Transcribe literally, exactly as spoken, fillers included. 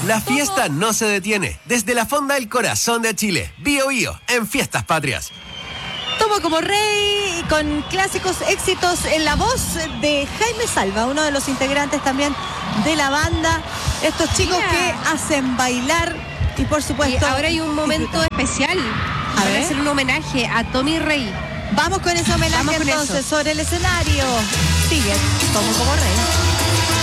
La fiesta no se detiene. Desde la Fonda del Corazón de Chile, Bío Bío, en Fiestas Patrias. Tomo como rey, con clásicos éxitos en la voz de Jaime Salva, uno de los integrantes también de la banda. Estos chicos Mira. que hacen bailar y por supuesto... Y ahora hay un momento especial. A Para ver. hacer un homenaje a Tommy Rey. Vamos con ese homenaje Vamos con entonces eso. sobre el escenario. Sigue Tomo como rey.